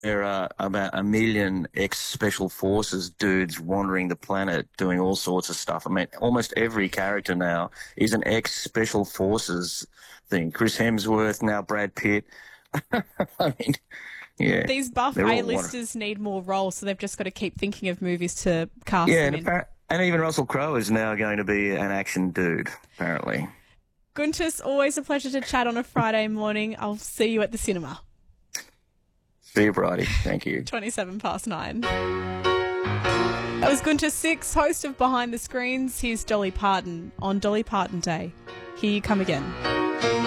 There are about a million ex-special forces dudes wandering the planet doing all sorts of stuff. I mean, almost every character now is an ex-special forces thing. Chris Hemsworth, now Brad Pitt. I mean, yeah, These buff they're all wonderful. A-listers need more roles, so they've just got to keep thinking of movies to cast Yeah, them in. and even Russell Crowe is now going to be an action dude, apparently. Guntis, always a pleasure to chat on a Friday morning. I'll see you at the cinema. See you, Bridie. Thank you. 27 past 9. That was Gunter Six, host of Behind the Screens. Here's Dolly Parton on Dolly Parton Day. Here you come again.